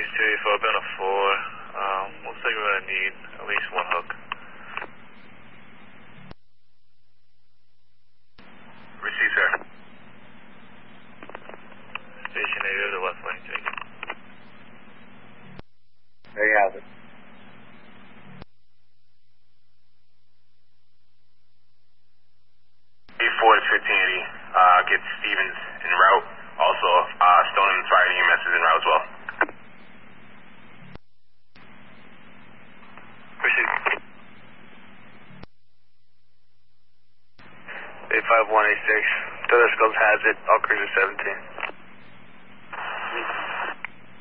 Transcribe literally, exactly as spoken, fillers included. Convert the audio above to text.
Northeast two eighty-four, been a four. Um, looks like we're going to need at least one hook. Receive, sir. Station eight to the left lane, take it. There you have it. eight four is fifteen eighty. Uh, get Stevens en route. Also, uh, Stone and Fire E M S is en route as well. Receive. eight five one eight six. Tether Skulls has it. All cruisers seventeen.